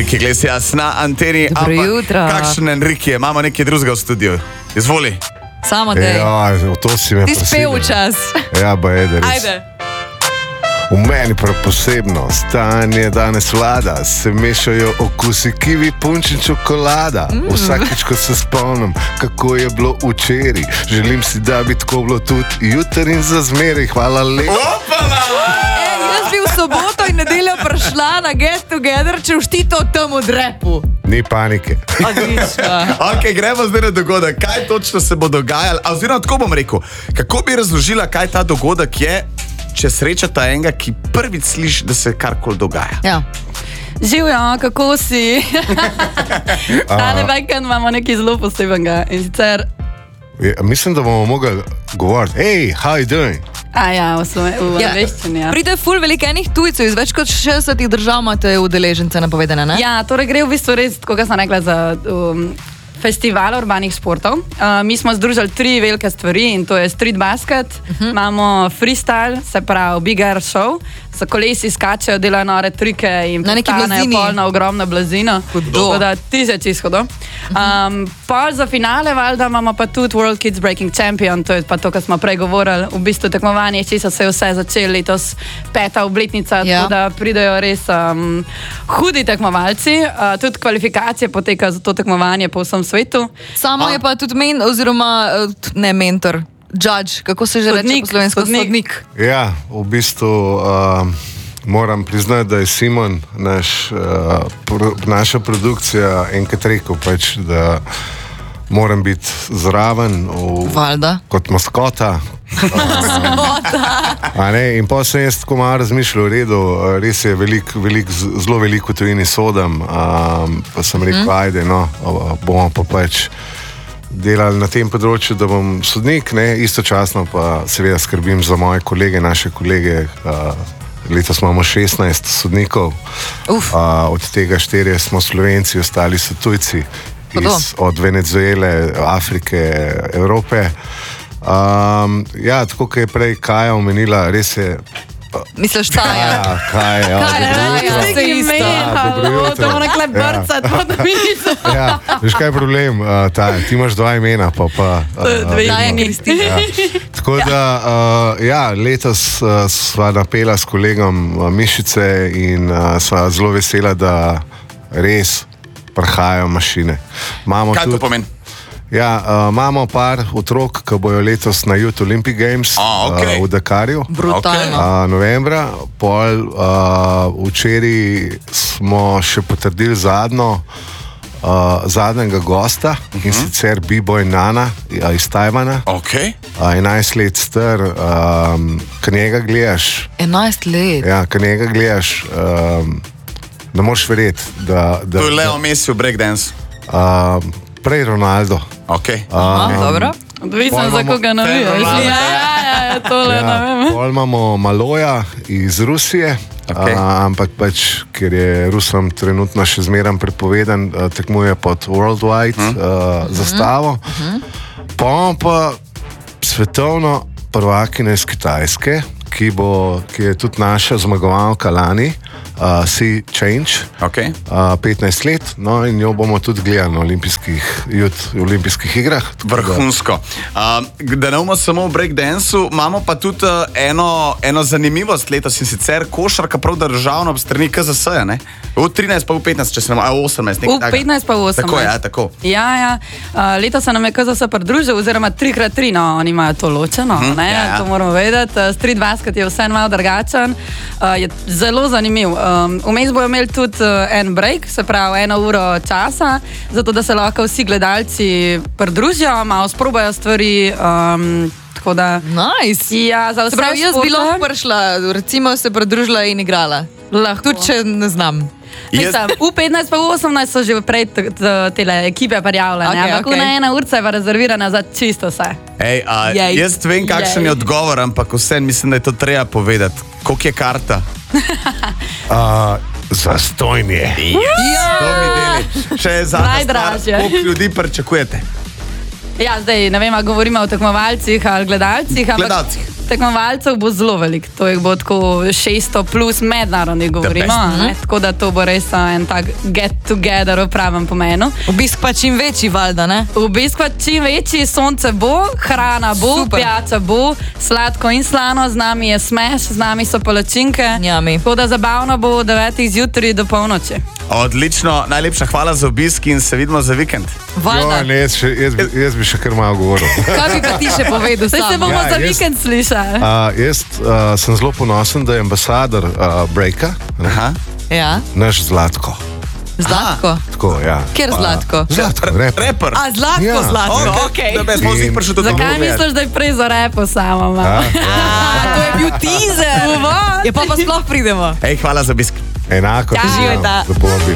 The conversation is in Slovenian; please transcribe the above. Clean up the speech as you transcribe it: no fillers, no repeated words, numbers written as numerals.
Enrique Iglesias na anteni. Dobro jutro. Kakšen Enrique? Imamo nekaj drugega v studiu. Izvoli. Samo dej. Ja, to si me Ti spel čas. Ja, ba je, da res. Ajde. V meni prav posebno stanje danes vlada, se mešajo okusi kiwi, punč in čokolada. Vsakič, ko se spomnim, kako je bilo včeraj, želim si, da bi tako bilo tudi jutri in za zmeraj. Hvala lepa. Jaz bi v soboto in nedeljo prišla na Get Together, če všti to tam v drepu. Ni panike. Odlično. Ok, gremo zdaj na dogodek. Kaj točno se bo dogajalo? Oziroma, tako bom rekel, kako bi razložila, kaj ta dogodek je, če srečata enega, ki prvič sliši, da se karkoli dogaja. Ja. Živjo, kako si? Tale vikend imamo nekaj zelo posebenega in sicer... Mislim, da bomo mogli govoriti, hey, how you doing? Ja, v angleščini, ja. Pride ful veliko enih tujcev, iz več kot 60 držav imate udeležence napovedane, ne? Ja, torej gre v bistvu res, tako sem rekla, za festival urbanih športov. Mi smo združili 3 velike stvari in to je street basket, imamo freestyle, se pravi big air show, so kolesi skačejo, delajo nore trike in na neki postanejo blazini. polna ogromna blazina. Tako da 1000 izhodov. Pol za finale valjda imamo pa tudi World Kids Breaking Champion, to je pa to, kar smo prej govorili, v bistvu tekmovanje, če se je vse začelo letos, 5. obletnica, Ja. tako da pridejo res hudi tekmovalci, tudi kvalifikacije potekajo za to tekmovanje po vsem svetu. Samo je pa tudi ne mentor, judge, kako se že reče po slovensko, sodnik. Ja, v bistvu moram priznati, da je Simon, naša produkcija, enkrat rekel pač, da moram biti zraven Valjda. kot maskota. In pa sem jaz tako malo razmišljal, v redu, res je zelo veliko tujini sodam, pa sem rekel, ajde, no, bomo pa pač delali na tem področju, da bom sodnik, ne, istočasno pa seveda skrbim za moje kolege, naše kolege. Letos imamo 16 sodnikov, od tega 4 smo Slovenci, ostali so tujci od Venezuele, Afrike, Evrope. Ja, tako kot je prej Kaja omenila, res je. Misliš, ta je? Ja, Kaja, dobro jutro. To mora kle brcati, da vidiš. Ja, veš kaj je problem? Ti imaš 2 imena, pa Kristina. Tako da, letos sva napela s kolegom mišice in sva zelo vesela, da res prihajajo mašine. Kaj to pomeni? Ja, imamo par otrok, ki bojo letos na Youth Olympic Games v Dakarju. Brutalno. Novembra. Včeraj smo še potrdili zadnjega gosta, in sicer B-boy Nana iz Tajvana. 11 let star, ko njega gledaš. 11 let? Ja, ko njega gledaš, ne moreš verjeti, da... To je Leo Messi v breakdance. Prej Ronaldo. Dobro. Odvisno za koga navijaš. Ja, tole ne vem. Pol imamo Maloja iz Rusije, ampak pač, ker je Rusom trenutno še zmeraj prepovedan, tekmuje pod worldwide zastavo. Pa svetovno prvakinja iz Kitajske, ki je tudi naša zmagovalka lani, Sea Change, 15 let, no in jo bomo tudi gledali na olimpijskih igrah. Vrhunsko. Da ne bomo samo v breakdanceu, imamo pa tudi eno zanimivost letos, in sicer košarka prav državno strani KZS-ja, ne? V 13 pa v 15, če se nam, v 18, nekaj takega. V 15 pa v 18. Tako, ja, tako. Ja. Letos se nam je KZS pridružil, oziroma 3x3, no, oni imajo to ločeno, to moramo vedeti. Street basket je vse malo drugačen, je zelo zanimiv. Vmes bojo imeli tudi en break, se pravi 1 uro časa, zato da se lahko vsi gledalci pridružijo, malo sprobajo stvari. Tako da... Nice. Ja, za vse se pravi, jaz bi lahko prišla, recimo se pridružila in igrala. Lahko. Tudi, če ne znam. Mislim, v 15 pa v 18 so že prej tele ekipe prijavljene, ampak na 1 urca je pa rezervirana za čisto vse. Jaz vem, kakšen je odgovor, ampak vseeno mislim, da je to treba povedati. Koliko je karta? Zastojnje. Še zadnja stvar, koliko ljudi pričakujete? Ja, zdaj ne vem, ali govorimo o tekmovalcih ali gledalcih. tekmovalcev bo zelo velik. To jih bo tako 600 plus mednarodnih govorimo. Tako da to bo res en tak get together v pravem pomenu. Obisk pa čim večji, valjda, ne? Obisk pa čim večji, sonce bo, hrana bo, pijača bo, sladko in slano, z nami je smeš, z nami so palačinke. Njami. Tako da zabavno bo od 9 zjutraj do polnoči. Odlično, najlepša hvala za obisk in se vidimo za vikend. Valjda. Ne, jaz bi še kar malo govoril. Kaj bi pa ti še povedal Zdaj se sam? bomo za jaz- vikend slišali. Jaz sem zelo ponosen, da je ambasador Breaka, Aha. Ja, naš Zlatko. Zlatko. Tako, ja. Kjer Zlatko? Zlatko, rep. Reper. A, Zlatko, Ja. Zlatko, okej. Da bi smo vsi prišli do Zakaj misliš, da je prej za repo samo? Ja. To je bil teaser. Uvod. Ja, pa sploh pridemo. Hej, hvala za obisk. Enako, Ja. ti Živeta. da povabim.